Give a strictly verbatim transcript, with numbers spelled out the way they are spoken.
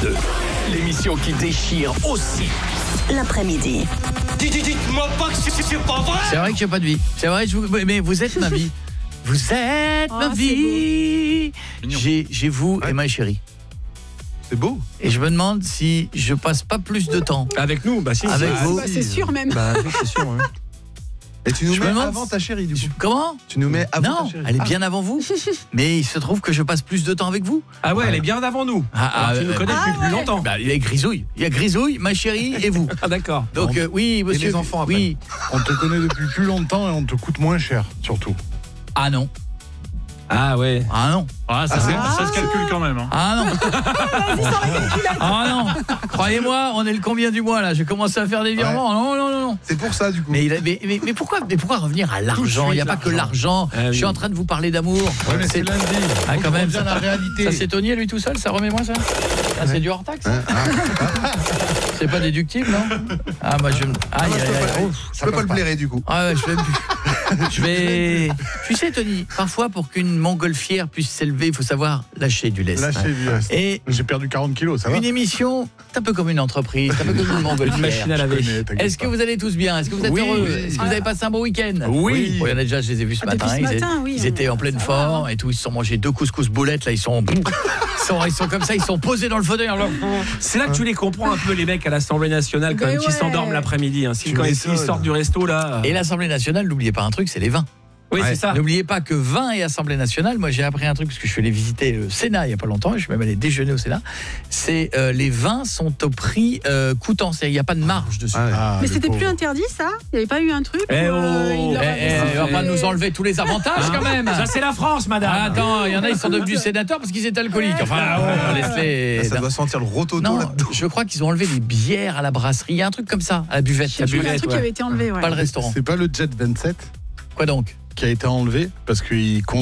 deux. L'émission qui déchire aussi l'après-midi. Dites-moi pas que c'est, c'est pas vrai. C'est vrai que j'ai pas de vie. C'est vrai, je vous... mais vous êtes ma vie. Vous êtes Oh, ma vie. J'ai, j'ai vous Ouais. et ma chérie. C'est beau. Et je me demande si je passe pas plus de temps Avec nous, bah si. avec Ah, vous. Bah, c'est sûr même. Bah oui, c'est sûr. Hein. Et tu nous Je mets me demande avant ta chérie du coup. Comment? Tu nous mets avant Non, ta chérie. elle est Ah. bien avant vous. Mais il se trouve que je passe plus de temps avec vous. Ah ouais, elle est bien avant nous. Ah, Alors, ah, tu nous euh, connais ah depuis ouais. plus longtemps. Bah, il y a Grisouille. Il y a Grisouille, ma chérie et vous. Ah d'accord. Donc euh, oui, monsieur. les enfants après. Oui. On te connaît depuis plus longtemps et on te coûte moins cher, surtout. Ah non. Ah ouais. Ah non. Ah, ça, Ah, c'est- ah. ça se calcule quand même. Hein. Ah non. Vas-y, sors la calculette. Ah non. Croyez-moi, on est le combien du mois là? J'ai commencé à faire des virements. Non, non, non, non. C'est pour ça du coup. Mais, il a- mais, mais, mais pourquoi, mais pourquoi revenir à l'argent? Il n'y a pas que l'argent. Ah oui. Je suis en train de vous parler d'amour. Ouais, mais c'est lundi. Ah, quand même, ça ça, la réalité. ça c'est Tony lui tout seul, ça remet moins ça. Ah, c'est du hors taxe. Hein, ah. C'est pas déductible, non? Ah moi je. Aïe, Ah, moi, je aïe, peux aïe. pas- Ouf. Je peux pas le blairer du coup. Ah ouais, je vais plus. Je vais. Tu sais, Tony, parfois pour qu'une montgolfière puisse s'élever, il faut savoir lâcher du lest. Lâcher du lest. Et J'ai perdu quarante kilos, ça va? une émission, c'est un peu comme une entreprise, c'est un peu comme une Une montgolfière. machine à laver. connais, t'inquiète Est-ce que pas. vous allez tous bien? Est-ce que vous êtes Oui. heureux? Est-ce que vous avez passé un bon week-end? Oui. Bon, il y en a déjà, je les ai vus ce Ah, depuis matin. ce Ils, matin, étaient, oui, ils on- étaient en pleine ça va, forme et tout. Ils se sont mangés deux couscous boulettes. Là, ils sont, ils sont, ils sont comme ça. Ils sont posés dans le fauteuil. Alors, C'est là que tu les comprends un peu les mecs à l'Assemblée nationale quand Mais même qui ouais. s'endorment l'après-midi. Hein. Si, Tu quand ils, m'étonnes. ils sortent du resto là. Et l'Assemblée nationale, n'oubliez pas un truc, c'est les vins. Oui, Ouais. c'est ça. N'oubliez pas que vin et Assemblée nationale, moi j'ai appris un truc parce que je suis allé visiter le Sénat il y a pas longtemps, je suis même allé déjeuner au Sénat. C'est euh, les vins sont au prix euh, coûtant, c'est-à-dire il n'y a pas de marge dessus. Ah ouais. Ah, Mais les c'était pauvres. plus interdit ça? Il n'y avait pas eu un truc où, Eh euh, oh. il leur Eh, avait eh, il va fait- pas nous enlever tous les avantages quand même. Ça c'est la France, madame. Ah, attends, il y en a ils sont devenus sénateurs parce qu'ils étaient alcooliques. Enfin, on laisse-les. Là, ça doit sentir le rototo Non, là-dedans. je crois qu'ils ont enlevé les bières à la brasserie. Il y a un truc comme ça, à la buvette. Je crois qu'il y a un buvette, truc ouais. qui avait été enlevé, ouais. Pas le restaurant. C'est pas le Jet vingt-sept Quoi donc? qui a été enlevé parce qu'il